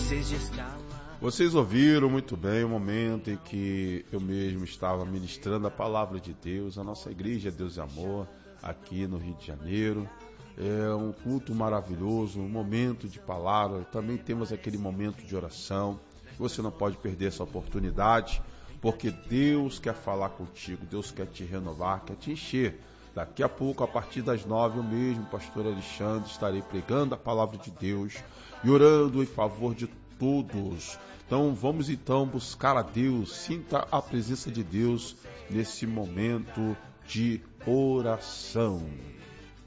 Vocês ouviram muito bem o momento em que eu mesmo estava ministrando a palavra de Deus, a nossa igreja Deus e Amor, aqui no Rio de Janeiro. É um culto maravilhoso, um momento de palavra. Também temos aquele momento de oração. Você não pode perder essa oportunidade, porque Deus quer falar contigo, Deus quer te renovar, quer te encher. Daqui a pouco, a partir das 9, eu mesmo, pastor Alexandre, estarei pregando a palavra de Deus e orando em favor de todos. Então vamos buscar a Deus, sinta a presença de Deus nesse momento de oração.